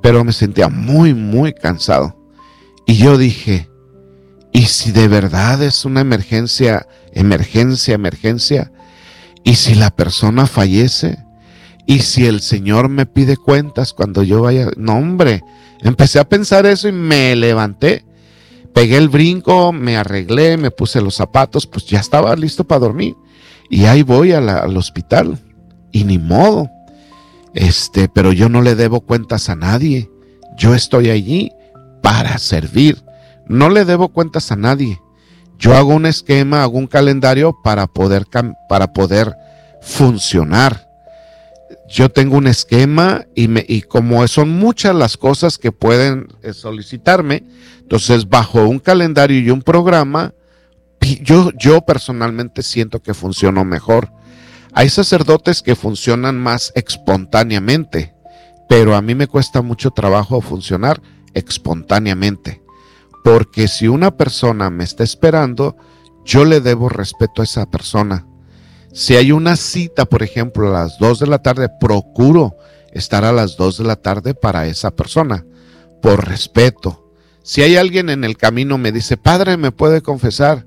pero me sentía muy, muy cansado. Y yo dije, ¿y si de verdad es una emergencia? ¿Y si la persona fallece? ¿Y si el Señor me pide cuentas cuando yo vaya? No, hombre, empecé a pensar eso y me levanté, pegué el brinco, me arreglé, me puse los zapatos, pues ya estaba listo para dormir. Y ahí voy al hospital. Y ni modo. Pero yo no le debo cuentas a nadie. Yo estoy allí para servir. No le debo cuentas a nadie. Yo hago un esquema, hago un calendario para poder funcionar. Yo tengo un esquema y como son muchas las cosas que pueden solicitarme, entonces bajo un calendario y un programa, yo personalmente siento que funciono mejor. Hay sacerdotes que funcionan más espontáneamente, pero a mí me cuesta mucho trabajo funcionar espontáneamente, porque si una persona me está esperando, yo le debo respeto a esa persona. Si hay una cita, por ejemplo, a las 2 de la tarde, procuro estar a las 2 de la tarde para esa persona, por respeto. Si hay alguien en el camino me dice, padre, ¿me puede confesar?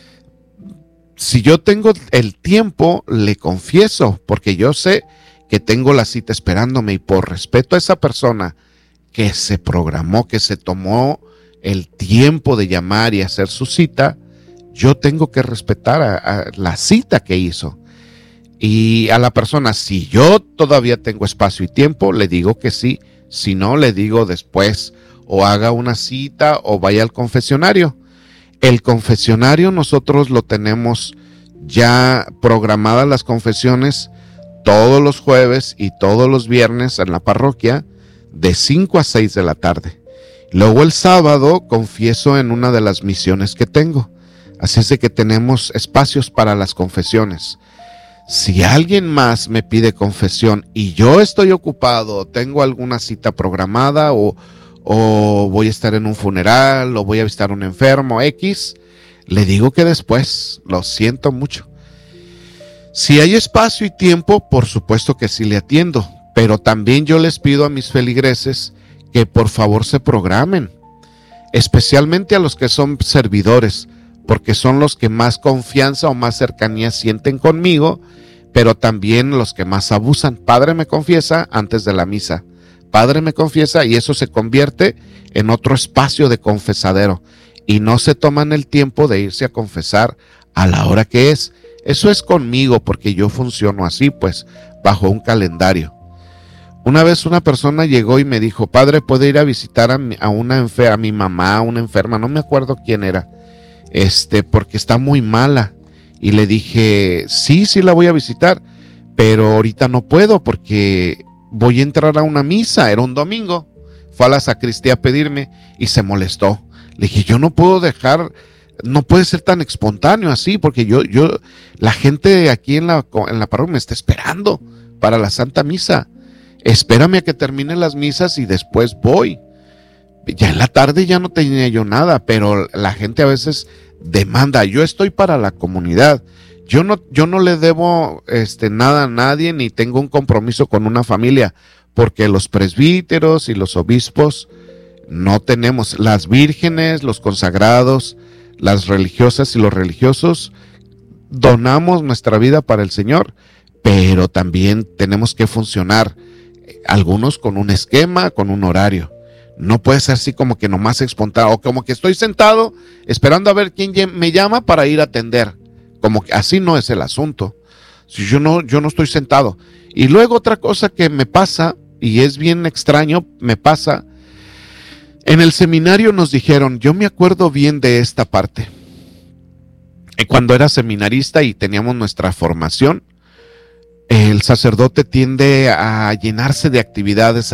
Si yo tengo el tiempo, le confieso, porque yo sé que tengo la cita esperándome y por respeto a esa persona que se programó, que se tomó el tiempo de llamar y hacer su cita, yo tengo que respetar a la cita que hizo. Y a la persona, si yo todavía tengo espacio y tiempo, le digo que sí. Si no, le digo después, o haga una cita o vaya al confesionario. El confesionario nosotros lo tenemos ya programadas las confesiones todos los jueves y todos los viernes en la parroquia de 5 a 6 de la tarde. Luego el sábado confieso en una de las misiones que tengo. Así es de que tenemos espacios para las confesiones. Si alguien más me pide confesión y yo estoy ocupado, tengo alguna cita programada o voy a estar en un funeral o voy a visitar a un enfermo X, le digo que después, lo siento mucho. Si hay espacio y tiempo, por supuesto que sí le atiendo, pero también yo les pido a mis feligreses que por favor se programen, especialmente a los que son servidores, porque son los que más confianza o más cercanía sienten conmigo, pero también los que más abusan. Padre me confiesa antes de la misa. Padre me confiesa, y eso se convierte en otro espacio de confesadero y no se toman el tiempo de irse a confesar a la hora que es. Eso es conmigo porque yo funciono así, pues bajo un calendario. Una vez una persona llegó y me dijo, padre, ¿puede ir a visitar a mi mamá, una enferma? No me acuerdo quién era, porque está muy mala. Y le dije, sí la voy a visitar, pero ahorita no puedo porque voy a entrar a una misa. Era un domingo. Fue a la sacristía a pedirme y se molestó. Le dije, yo no puedo dejar, no puede ser tan espontáneo así, porque la gente aquí en la parroquia me está esperando para la Santa Misa. Espérame a que terminen las misas y después voy. Ya en la tarde ya no tenía yo nada, pero la gente a veces demanda. Yo estoy para la comunidad. Yo no le debo nada a nadie, ni tengo un compromiso con una familia, porque los presbíteros y los obispos no tenemos. Las vírgenes, los consagrados, las religiosas y los religiosos donamos nuestra vida para el Señor, pero también tenemos que funcionar, algunos con un esquema, con un horario. No puede ser así como que nomás espontáneo, o como que estoy sentado esperando a ver quién me llama para ir a atender. Como que así no es el asunto. Si yo no estoy sentado. Y luego otra cosa que me pasa, y es bien extraño, me pasa, en el seminario nos dijeron, yo me acuerdo bien de esta parte. Cuando era seminarista y teníamos nuestra formación, el sacerdote tiende a llenarse de actividades,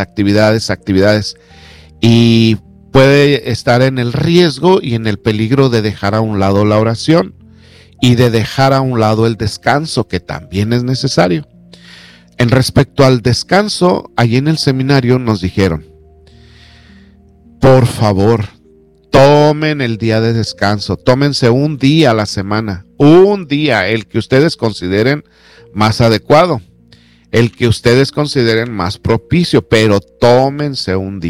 y puede estar en el riesgo y en el peligro de dejar a un lado la oración y de dejar a un lado el descanso, que también es necesario. En respecto al descanso, allí en el seminario nos dijeron, por favor, tomen el día de descanso, tómense un día a la semana, un día, el que ustedes consideren más adecuado, el que ustedes consideren más propicio, pero tómense un día.